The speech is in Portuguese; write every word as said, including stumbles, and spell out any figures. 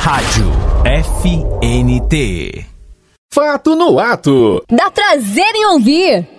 Rádio F N T. Fato no ato. Dá prazer em ouvir.